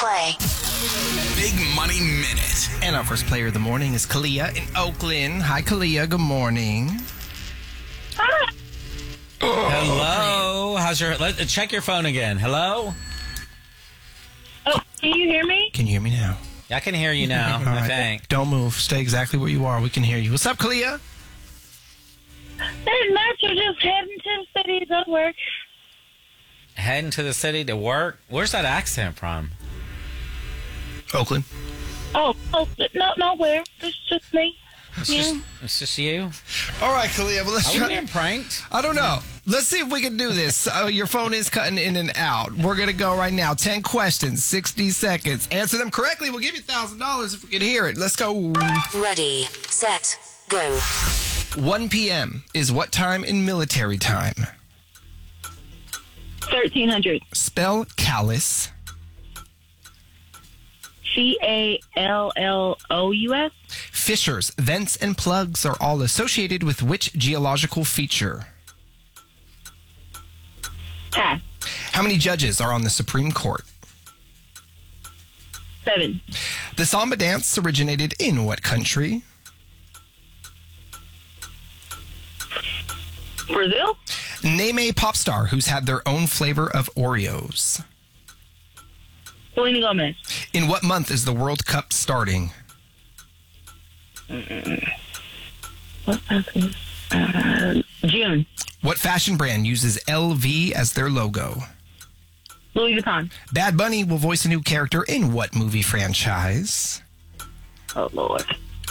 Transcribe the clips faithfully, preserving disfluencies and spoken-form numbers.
play. Big Money Minute. And our first player of the morning is Kalia in Oakland. Hi, Kalia. Good morning. Hi. Hello. How's your? Let, check your phone again. Hello. Oh, can you hear me? Can you hear me now? I can hear you now. All I right. think. Don't move. Stay exactly where you are. We can hear you. What's up, Kalia? There's not. You're just heading to the city to work. Heading to the city to work. Where's that accent from? Oakland. Oh, oh no, nowhere. It's just me. It's Yeah. just, it's just you. All right, Kalia. Well, let's Are we try. being pranked? I don't know. Let's see if we can do this. Uh, your phone is cutting in and out. We're going to go right now. ten questions, sixty seconds. Answer them correctly. We'll give you one thousand dollars if we can hear it. Let's go. Ready, set, go. one p.m. is what time in military time? thirteen hundred. Spell callus. C A L L O U S. Fissures, vents, and plugs are all associated with which geological feature? Pass. How many judges are on the Supreme Court? Seven. The samba dance originated in what country? Brazil. Name a pop star who's had their own flavor of Oreos. Selena Gomez. In what month is the World Cup starting? What's happening? Uh, June. What fashion brand uses L V as their logo? Louis Vuitton. Bad Bunny will voice a new character in what movie franchise? Oh, Lord.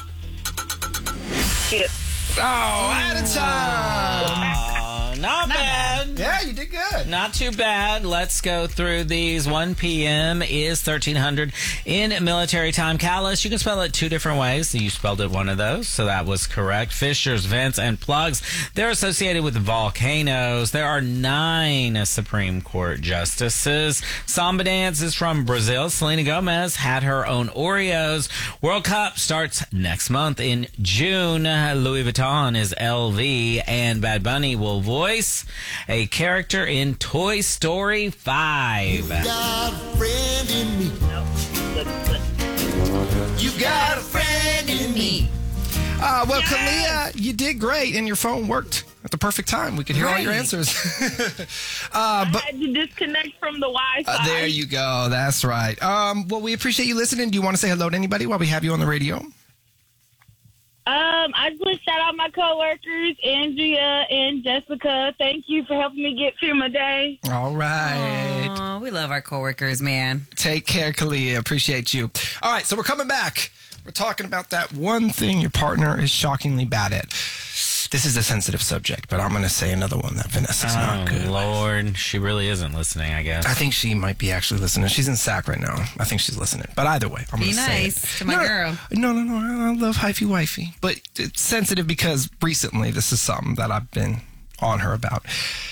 Shit. Oh, out of time. Uh, not bad. Yeah, you did good. Not too bad. Let's go through these. one p.m. is thirteen hundred in military time. Callus, you can spell it two different ways. You spelled it one of those, so that was correct. Fissures, vents, and plugs. They're associated with volcanoes. There are nine Supreme Court justices. Samba dance is from Brazil. Selena Gomez had her own Oreos. World Cup starts next month in June. Louis Vuitton is L V, and Bad Bunny will voice a character in Toy Story five. Got a friend in me. You got a friend in me. Uh, well, Kalia, you did great, and your phone worked at the perfect time. We could hear all your answers. uh, but I had to disconnect from the Wi-Fi. uh, there you go. That's right. Um, well, we appreciate you listening. Do you want to say hello to anybody while we have you on the radio? Um, I just want to shout out my coworkers, Andrea and Jessica. Thank you for helping me get through my day. All right. Oh, we love our coworkers, man. Take care, Kalia. Appreciate you. All right, so we're coming back. We're talking about that one thing your partner is shockingly bad at. This is a sensitive subject, but I'm going to say another one that Vanessa's Oh, not good with. Lord. She really isn't listening, I guess. I think she might be actually listening. She's in S A C right now. I think she's listening. But either way, I'm going Be to say nice it. to my no, girl. No, no, no. I love Hyphy Wifey. But it's sensitive because recently this is something that I've been on her about.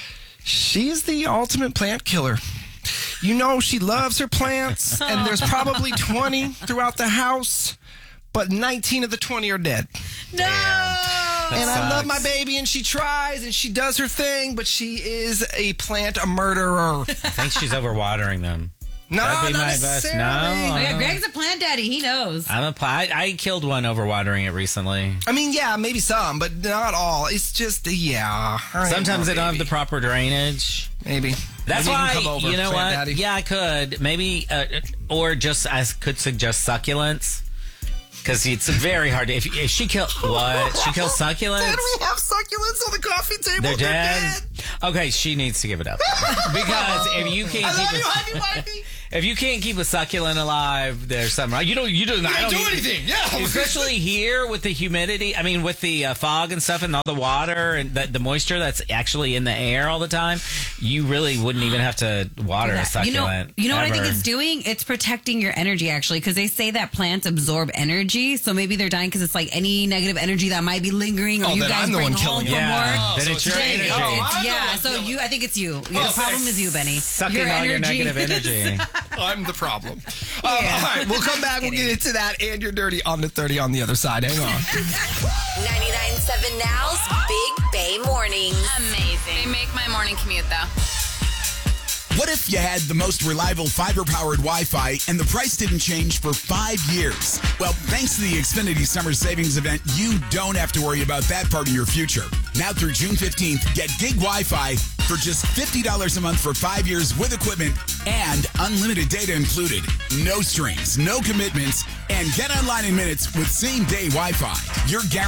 She's the ultimate plant killer. You know she loves her plants, and there's probably twenty throughout the house, but nineteen of the twenty are dead. No! And I sucks. love my baby, and she tries, and she does her thing, but she is a plant a murderer. I think she's overwatering them. No, That'd be not my best. necessarily. No. Oh, yeah, Greg's a plant daddy. He knows. I'm a pl- I, I killed one overwatering it recently. I mean, yeah, maybe some, but not all. It's just, yeah. All right, Sometimes well, they don't have baby. the proper drainage. Maybe. That's Maybe why, can come over, you know Plant what? Daddy. Yeah, I could. Maybe, uh, or just, I could suggest succulents. Because it's very hard to, if, if she kill, what? She kills succulents? Did we have succulents on the coffee table? They're dead? Okay, she needs to give it up. Because if you can't I love keep you, a, Hyphy Wifey. if you can't keep a succulent alive, there's something wrong. You don't, you don't, You I don't don't do anything. Yeah. Especially here with the humidity, I mean, with the uh, fog and stuff and all the water and the, the moisture that's actually in the air all the time, you really wouldn't even have to water a You know, succulent. you know what I think ever. it's doing? It's protecting your energy, actually, because they say that plants absorb energy. So maybe they're dying because it's like any negative energy that might be lingering, or Oh, you then guys I'm the bring one home killing from it. Yeah, work. then so it's your it's energy. me. Oh, It's- I'm the yeah, one so killing you, it. I think it's you. Oh, the problem is you, Benny. Sucking your all your energy. negative energy. I'm the problem. Um, Yeah. All right, we'll come back. We'll get into that and you're dirty on the thirty on the other side. Hang on. ninety-nine point seven Now's Big Bay Mornings. Amazing. They make my morning commute, though. What if you had the most reliable fiber-powered Wi-Fi and the price didn't change for five years? Well, thanks to the Xfinity Summer Savings Event, you don't have to worry about that part of your future. Now through June fifteenth, get gig Wi-Fi for just fifty dollars a month for five years with equipment and unlimited data included. No strings, no commitments, and get online in minutes with same-day Wi-Fi. You're guaranteed